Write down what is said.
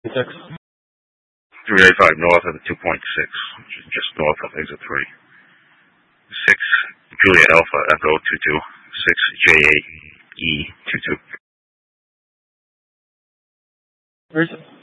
6. 385 north of the 2.6, which is just north of exit 3. 6 Julia Alpha Echo 22. 6 JAE 22. Where's